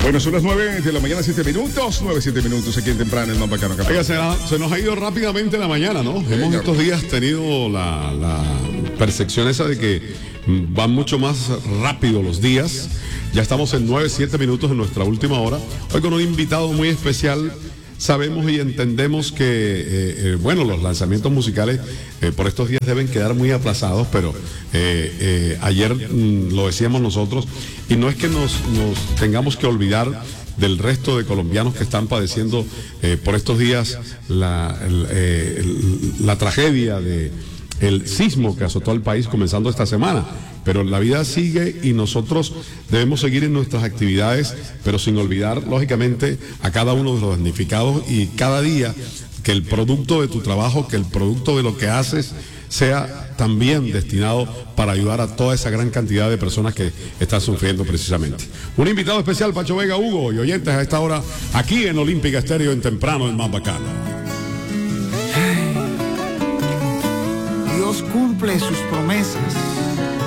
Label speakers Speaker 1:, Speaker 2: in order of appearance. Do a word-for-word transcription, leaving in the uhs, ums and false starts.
Speaker 1: Bueno, son las nueve de la mañana, siete minutos, nueve, siete minutos aquí en temprano en Mambacano.
Speaker 2: Oiga, se, ha- se nos ha ido rápidamente la mañana, ¿no?
Speaker 1: Sí,
Speaker 2: Hemos
Speaker 1: claro.
Speaker 2: estos días tenido la, la percepción esa de que mm, van mucho más rápido los días. Ya estamos en nueve, siete minutos en nuestra última hora. Hoy con un invitado muy especial. Sabemos y entendemos que, eh, eh, bueno, los lanzamientos musicales eh, por estos días deben quedar muy aplazados, pero eh, eh, ayer mm, lo decíamos nosotros, y no es que nos, nos tengamos que olvidar del resto de colombianos que están padeciendo eh, por estos días la, el, eh, el- la tragedia de el sismo que azotó al país comenzando esta semana. Pero la vida sigue y nosotros debemos seguir en nuestras actividades, pero sin olvidar, lógicamente, a cada uno de los damnificados y cada día que el producto de tu trabajo, que el producto de lo que haces sea también destinado para ayudar a toda esa gran cantidad de personas que están sufriendo precisamente. Un invitado especial, Pacho Vega, Hugo, y oyentes a esta hora aquí en Olímpica Estéreo en Temprano, en Más Bacano.
Speaker 3: Dios cumple sus promesas.